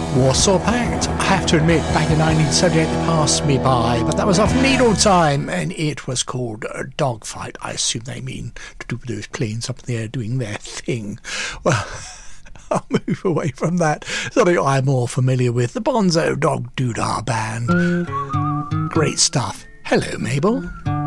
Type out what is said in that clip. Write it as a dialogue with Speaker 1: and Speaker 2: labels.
Speaker 1: Warsaw Pact. I have to admit, back in 1978, passed me by, but that was off Needle Time, and it was called Dogfight. I assume they mean to do with those planes up in the air doing their thing. Well, I'll move away from that. Something I'm more familiar with, the Bonzo Dog Doodah Band. Great stuff. Hello, Mabel.